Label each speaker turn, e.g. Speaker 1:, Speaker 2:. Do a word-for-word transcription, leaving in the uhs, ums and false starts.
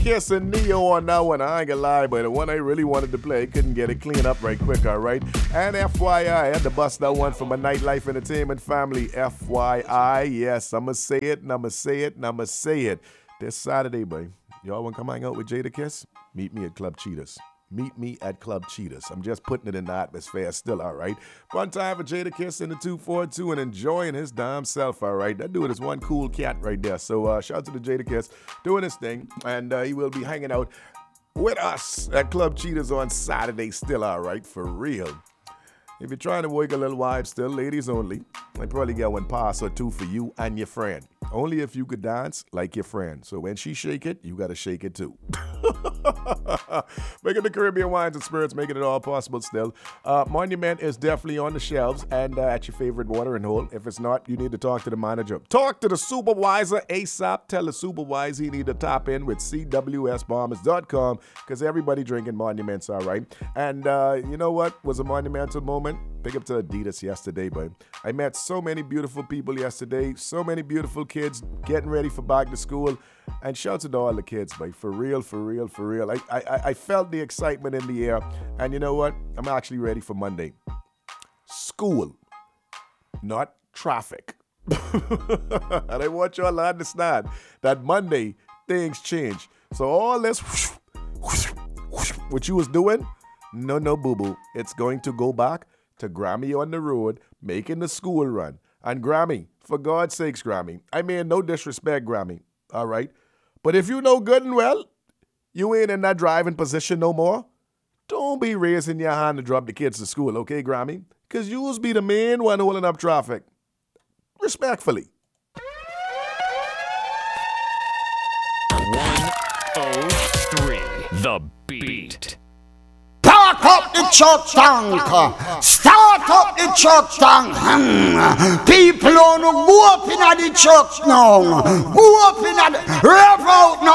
Speaker 1: Kiss and Neo on that one. I ain't gonna lie, but the one I really wanted to play, couldn't get it cleaned up right quick, all right? And F Y I, I had to bust that one for my nightlife entertainment family. F Y I, yes, I'ma say it, and I'ma say it, and I'ma say it. This Saturday, boy, y'all wanna come hang out with Jada Kiss? Meet me at Club Cheetahs. Meet me at Club Cheetahs. I'm just putting it in the atmosphere still, all right? One time for Jada Kiss in the two forty-two and enjoying his damn self, all right? That dude is one cool cat right there. So uh, shout out to the Jada Kiss doing his thing. And uh, he will be hanging out with us at Club Cheetahs on Saturday still, all right? For real. If you're trying to work a little vibe still, ladies only, I probably get one pass or two for you and your friend. Only if you could dance like your friend. So when she shake it, you got to shake it too. Making the Caribbean wines and spirits, making it all possible still. Uh, Monument is definitely on the shelves and uh, at your favorite watering hole. If it's not, you need to talk to the manager. Talk to the supervisor ASAP. Tell the supervisor you need to tap in with C W S bombers dot com because everybody drinking Monuments, all right? And uh, you know what was a monumental moment? Big up to Adidas yesterday, but I met so many beautiful people yesterday, so many beautiful kids getting ready for back to school, and shout out to all the kids, but for real, for real, for real. I, I, I felt the excitement in the air, and you know what? I'm actually ready for Monday. School, not traffic. And I want y'all to understand that Monday, things change. So all this, what you was doing, no, no, boo-boo. It's going to go back to Grammy on the road, making the school run. And Grammy, for God's sakes, Grammy, I mean, no disrespect, Grammy, all right? But if you know good and well, you ain't in that driving position no more, don't be raising your hand to drop the kids to school, okay, Grammy? Because you'll be the main one holding up traffic. Respectfully.
Speaker 2: one oh three, The Beat.
Speaker 3: Start up the church tank. Start up the church tank. Hmm. People on go up in the church now. Go up in the rev out now.